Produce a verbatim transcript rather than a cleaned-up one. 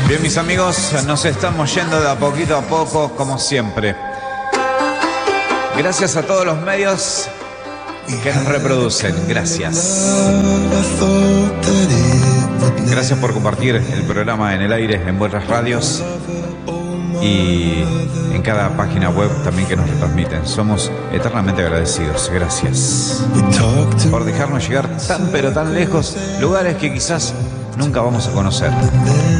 Bien, mis amigos, nos estamos yendo de a poquito a poco, como siempre. Gracias a todos los medios que nos reproducen. Gracias. Gracias por compartir el programa en el aire en vuestras radios y en cada página web también que nos retransmiten. Somos eternamente agradecidos. Gracias por dejarnos llegar tan pero tan lejos, lugares que quizás nunca vamos a conocer.